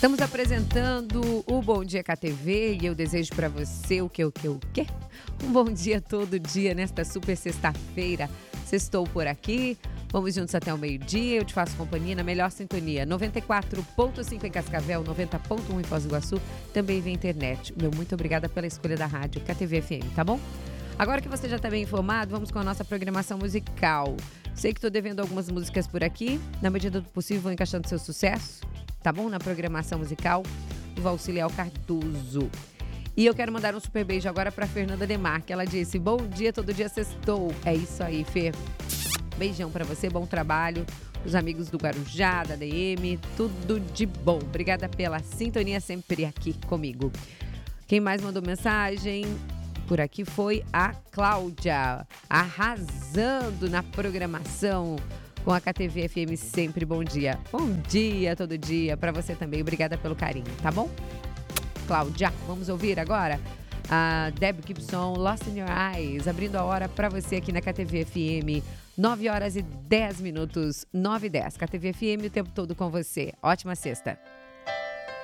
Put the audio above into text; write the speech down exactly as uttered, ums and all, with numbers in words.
Estamos apresentando o Bom Dia K T V e eu desejo para você o que, o que, o que? Um bom dia todo dia nesta super sexta-feira. Sextou por aqui, vamos juntos até o meio-dia, eu te faço companhia na melhor sintonia. noventa e quatro ponto cinco em Cascavel, noventa ponto um em Foz do Iguaçu, também via internet. Meu muito obrigada pela escolha da rádio K T V F M, tá bom? Agora que você já está bem informado, vamos com a nossa programação musical. Sei que estou devendo algumas músicas por aqui, na medida do possível vou encaixando seu sucesso, tá bom? Na programação musical do Valcilial Cardoso. E eu quero mandar um super beijo agora para Fernanda Demarque. Ela disse, bom dia, todo dia sextou. É isso aí, Fer. Beijão para você, bom trabalho. Os amigos do Guarujá, da D M, tudo de bom. Obrigada pela sintonia sempre aqui comigo. Quem mais mandou mensagem por aqui foi a Cláudia, arrasando na programação com a K T V F M sempre. Bom dia. Bom dia todo dia para você também. Obrigada pelo carinho, tá bom? Cláudia, vamos ouvir agora a Deb Gibson, Lost in Your Eyes, abrindo a hora para você aqui na K T V F M, nove horas e dez minutos, nove e dez. K T V F M o tempo todo com você. Ótima sexta.